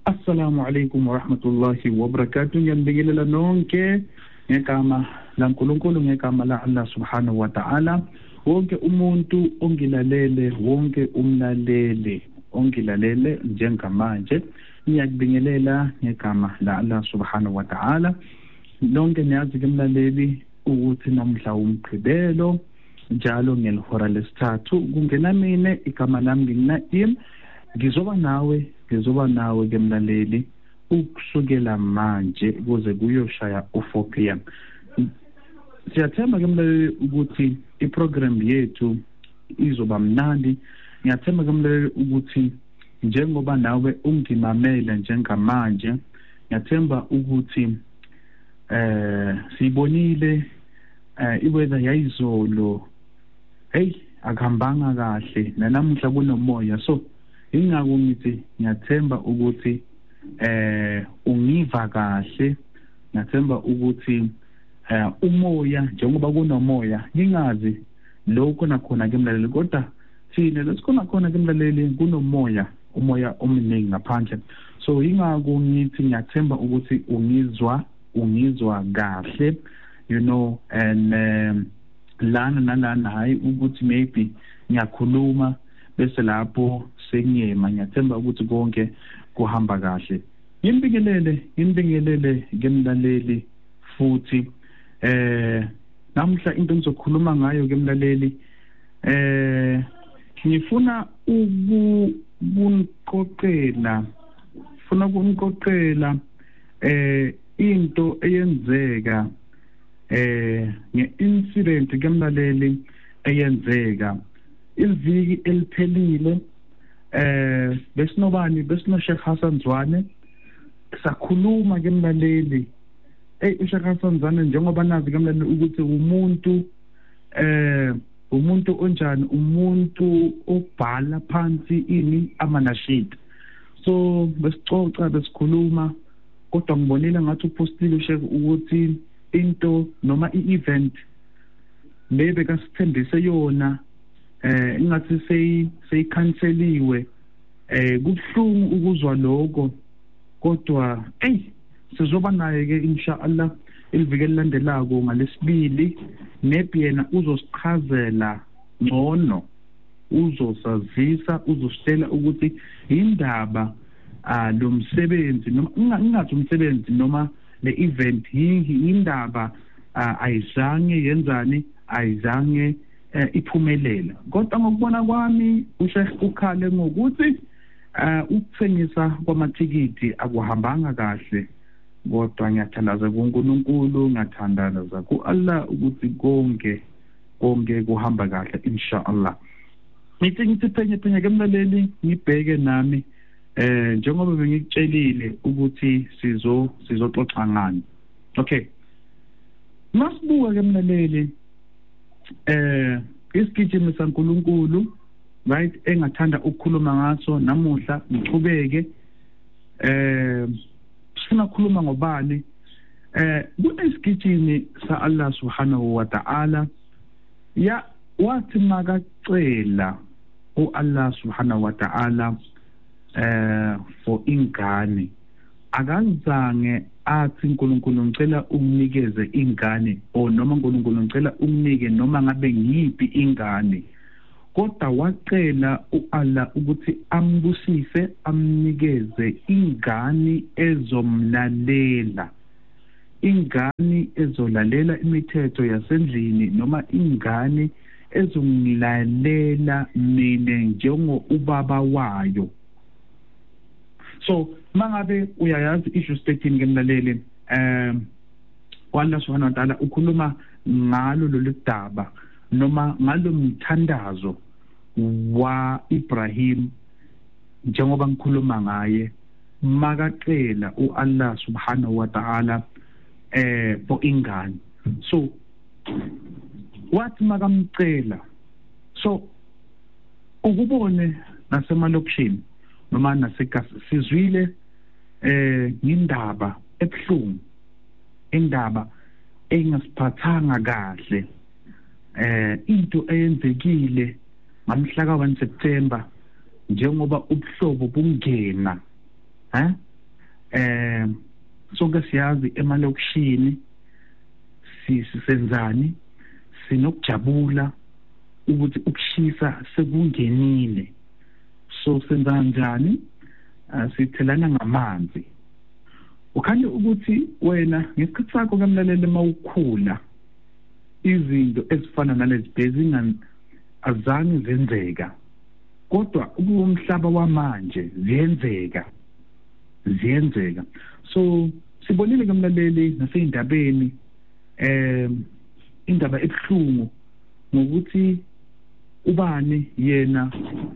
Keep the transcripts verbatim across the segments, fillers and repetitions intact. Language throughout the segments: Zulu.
Assalamu alaikum wa rahmatullahi wa barakatuh. Ngiyambingelela nonke ngegama laNkulunkulu, ngegama la Allah subhanahu wa ta'ala. Wonke umuntu ongilalele, wonke umlalele ongilalele njengamanje, ngiyakubingelela ngegama la Allah subhanahu wa ta'ala. Lonke niyazi ke mlaleli ukuthi namhla umgqibelo njalo ngelihora lesithathu kungena mina igama lami nginaim, ngizoba nawe ngizoba nawe ke mlaleli ukusukela manje kuze kuyoshaya u-four p m. Siyathemba ke mlaleli ukuthi iprogram yethu izoba mnandi. Ngiyathemba ke mlaleli ukuthi njengoba nawe ungimamela njengamanje, ngiyathemba ukuthi eh sibonile eh iweather yayizolo hey akuhambanga kahle, namhla kunomoya, so ingakho ngithi ngiyathemba ukuthi eh ungiva kahle. Ngiyathemba ukuthi eh umoya njengoba kunomoya ngingazi lokho nakhona ke mlaleli, kodwa thina lesikhona khona ke mlaleli kunomoya, umoya omningi ngaphandle. So ingakho ngithi ngiyathemba ukuthi ungizwa ungizwa kahle, you know, and um, lana nalana hayi ukuthi maybe ngiyakhuluma bese lapho sengiyema. Ngiyathemba ukuthi konke kuhamba kahle. Ngimbingelele ngimbingelele ngemlaleli futhi eh namhla into engizokhuluma ngayo ke mlaleli eh ngifuna ukunqoqela funa ukunqoqela eh into eyenzeka eh nge-incident ke mlaleli eyenzeka iviki eliphelile. Eh besinobani besino Sheikh Hassan Zwane, sakhuluma ke mlaleli eh uSheikh Hassan Zwane njengoba nazi ke mlaleli ukuthi umuntu eh umuntu onjani, umuntu obhala phansi ini amanashid. So besicoca besikhuluma, kodwa ngibonile ngathi upostile uSheikh ukuthi into noma i-event lebe kasithembise yona eh ingathi sey seyikhanseliwe. Eh kubuhlungu ukuzwa lokho, kodwa hey sizoba naye ke inshallah iliviki elilandelako ngalesibili, maybe yena uzosichazela ngcono, uzosazisa, uzositshela ukuthi indaba ah lo msebenzi noma ingathi umsebenzi noma le event indaba ayizange yenzani, ayizange iphumelela. Kodwa ngokubona kwami uSheikh ukhale ngokuthi ukuthengisa kwamathikiti akuhambanga kahle, kodwa ngiyathandaza kuNkulunkulu, ngiyathandaza ku-Allah ukuthi konke konke kuhamba kahle inshallah. Ngithi ngithi phenye phenye ke mlaleli ngibheke nami eh njengoba bengikutshelile ukuthi sizo sizoxoxa ngani. Okay, masibuka ke mlaleli eh isigijimi saNkulunkulu, right, engathanda ukukhuluma ngaso namuhla ngiqhubeke. Eh sifuna ukukhuluma ngobani? Eh kunesigijimi sa Allah subhanahu wa ta'ala, ya wathi makacela uAllah subhanahu wa ta'ala eh for ingane, akazange athi uNkulunkulu ngicela unginikeze ingane o noma uNkulunkulu ngicela unginike noma ngabe ngiyiphi ingane, kodwa wacela uAllah ukuthi ambusise amnikeze ingane ezomlalela, ingane ezolalela imithetho yasendlini, noma ingane ezongilalela mina njengo ubaba wayo. So mangabe uyayazi issue stating ke mlaleli, um Allah subhanahu wa ta'ala ukhuluma ngalo lolu daba noma ngalo mthandazo wa Ibrahim njengoba ngikhuluma ngaye, makacela uAllah subhanahu wa ta'ala eh for ingane. So wathi makamcela, so ukubone nasemalokishini noma nasekasi sizwile eh indaba ebuhlungu, indaba engasiphathanga kahle, eh into eyenzekile ngamhla ka one September njengoba ubuhlobo bungena eh eh sonke siyazi emalokishini sisenzani sinokujabula ukuthi ukushisa sekungenile so senza kanjani sithelana ngamanzi ukhanye ukuthi wena ngesikhathi sakho kamlaleli mawukhula izinto ezifana nalezi bezinga azange zenzeka kodwa umhlaba wamanje ziyenzeka ziyenzeka so sibonile kamlaleli naseyindabeni eh indaba ebuhlungu ngokuthi ubani yena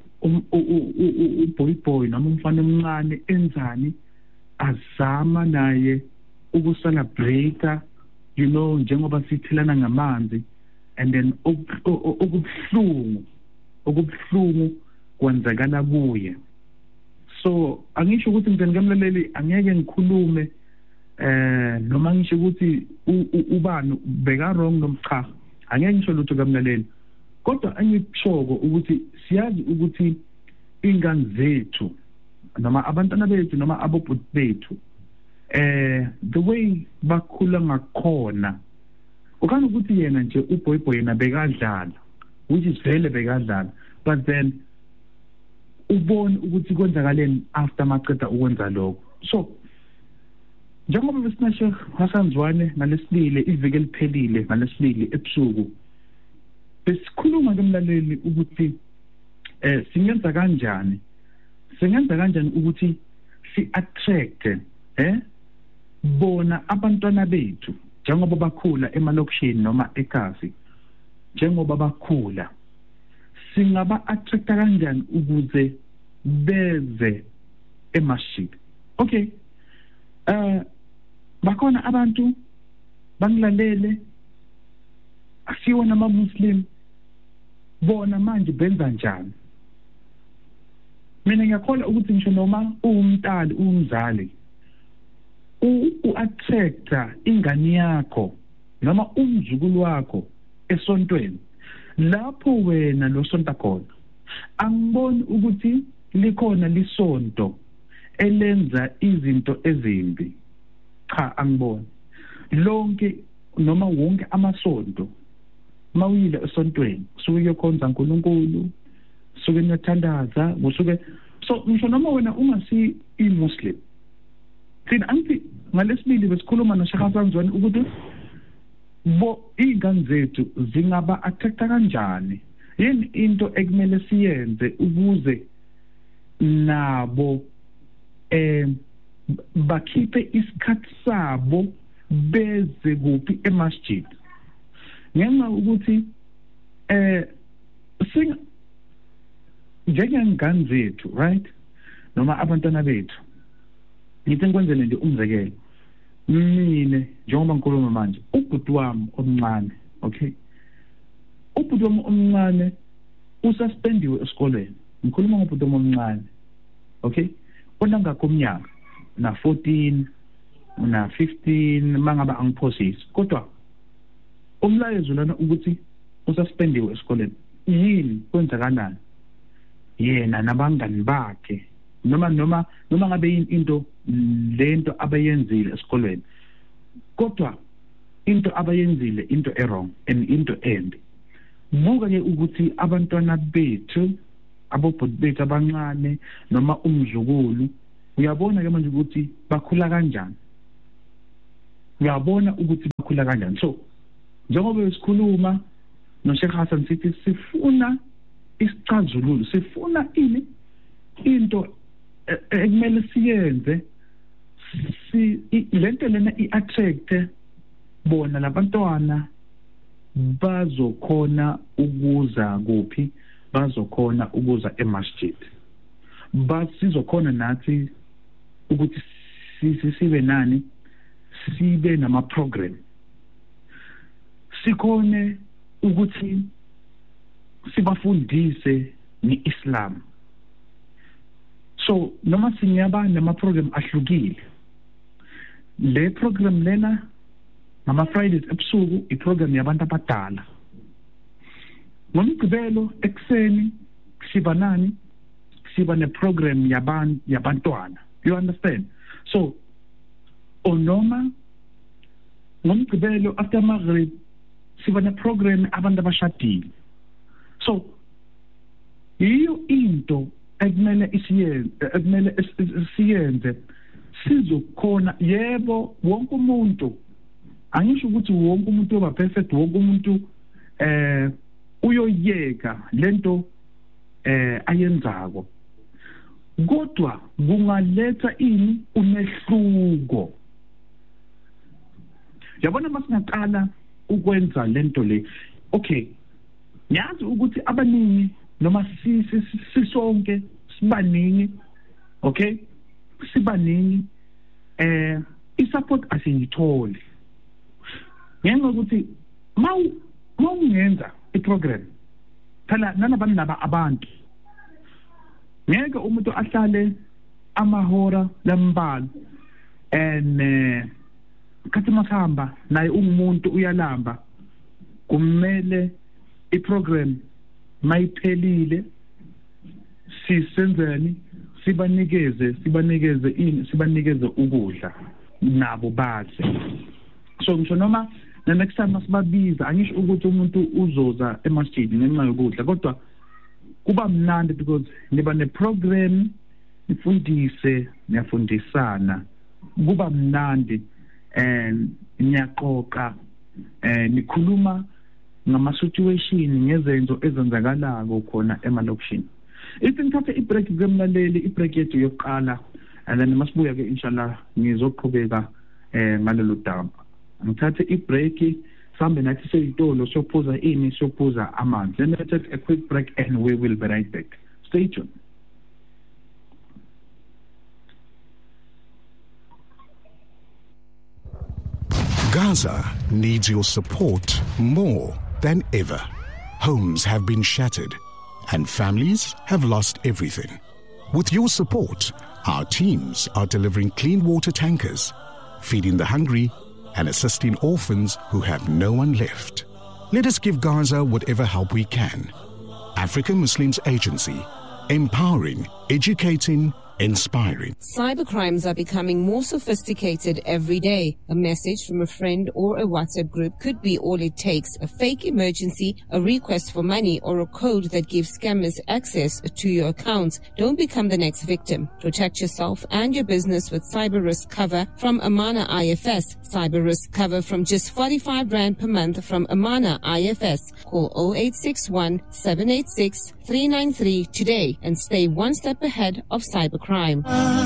uboy boy noma umfana omncane enzani azama naye uku-celebrate you know njengoba sithelana ngamanzi and then okubuhlungu okubuhlungu kwenzakala kuye so angisho ukuthi ngizeni kamlaleli angeke ngikhulume eh noma ngisho ukuthi ubani beka wrong noma cha angeke ngisho lutho kamlaleli kodwa angikushoko ukuthi siyazi ukuthi ingane zethu noma abantwana bethu noma abobhuti bethu eh the way bakhula ngakhona ukani ukuthi yena nje uboy boy yena bekadlala which is vele bekadlala but then ubone ukuthi kwenzakaleni after maqeda ukwenza lokho so njengoba besinasho hasanzwane ngalesibili iveke liphelile ngalesibili ebusuku besikhuluma kumlaleli ukuthi eh singenza kanjani singenza kanjani ukuthi si attract eh bona abantwana bethu njengoba bakhula emalokishini noma ekhasi njengoba bakhula singaba attract kanjani ukuze beze emasjid okay eh bakhona abantu bangilalele asiwona ama muslim bona manje benza njani mina ngiyakholwa ukuthi ngisho noma uwumntali umzali u-attracta ingane yakho noma umzukulu wakho esontweni lapho wena lo sonta khona angiboni ukuthi likhona lisonto elenza izinto ezimbi cha angiboni lonke noma wonke amasonto mawuyile esontweni suke kuyokhonza uNkulunkulu suke niyathandaza usuke so ngisho noma wena ungasi imuslim thina angithi ngalesibili besikhuluma noShakhasanzwane ukuthi bo ingane zethu zingaba attracta kanjani yini into ekumele siyenze ukuze nabo eh bakhiphe isikhathi sabo beze kuphi emasjid ngenxa ukuthi eh sing njengengane zethu right noma abantwana bethu ngithi ngikwenzele nje umzekelo mine njengoba ngikhuluma manje ubhuti wami omncane okay ubhuti wami omncane ususpendiwe esikoleni ngikhuluma ngobhuti wami omncane okay onangakho umnyaka na fourteen na fifteen mangaba angiphosisi kodwa umlayezo lana ukuthi ususpendiwe esikoleni yini kwenza kanani yena nabangani bakhe noma noma noma ngabe yini into lento abayenzile esikoleni kodwa into abayenzile into errong and into embi buka ke ukuthi abantwana bethu abobhuti bethu abancane noma umzukulu uyabona ke manje ukuthi bakhula kanjani uyabona ukuthi bakhula kanjani so njengoba sikhuluma noSheikh Hassan sithi sifuna isicazululo sifuna ini into ekumele siyenze si lento lena iattract bona labantwana bazokhona ukuza kuphi bazokhona ukuza emasjid basizokhona nathi ukuthi sibe nani sibe nama program sikhone ukuthi sibafundise ngeIslam so noma sinyaba nama program ahlukile le program lena ngama Fridays ebusuku iprogram yabantu abadala ngomgqibelo ekseni siba nani siba ne program yabantu yabantwana you understand So onoma ngomgqibelo after maghrib siba ne program abantu abashadile. So iyo into ekumele isiyenze ekumele siyenze sizokhona yebo wonke umuntu angisho ukuthi wonke umuntu oba perfect wonke umuntu eh uyoyeka lento eh ayenzako kodwa kungaletha ini umehluko. Yabona masingaqala ukwenza lento le okay ngiyazi ukuthi abaningi noma sisonke sibaningi okay sibaningi eh isupport asiyitholi ngenxa ukuthi mawu mawungenza iprogram phela nanabantu laba abantu ngeke umuntu ahlale amahora lambala and eh kathi masihamba naye umuntu uyalamba kumele iprogram mayiphelile sisenzeni sibanikeze sibanikeze ini sibanikeze ukudla nabo bathi. So ngisho noma the next time masibabiza angisho ukuthi umuntu uzoza emasjid ngenxa yokudla kodwa kuba mnandi because niba ne program nifundise niyafundisana kuba mnandi and niyaxoxa eh nikhuluma ngama situation ngezenzo ezenzakalako khona emalokishini. Ithi ngithathe i-break kumlaleli i-break yethu yokuqala and then masibuya ke inshallah ngizoqhubeka eh ngalelo daba. Ngithathe i-break sambe nathi seyitolo siyophuza ini siyophuza amanzi. Let's take a quick break and we will be right back. Stay tuned. Gaza needs your support more than ever. Homes have been shattered and families have lost everything. With your support, our teams are delivering clean water tankers, feeding the hungry and assisting orphans who have no one left. Let us give Gaza whatever help we can. African Muslims Agency, empowering, educating, inspiring. Cybercrimes are becoming more sophisticated every day. A message from a friend or a WhatsApp group could be all it takes. A fake emergency, a request for money, or a code that gives scammers access to your accounts. Don't become the next victim. Protect yourself and your business with cyber risk cover from Amana I F S. Cyber risk cover from just forty-five rand per month from Amana I F S. Call zero eight six one, seven eight six, three nine three today and stay one step ahead of cybercrime.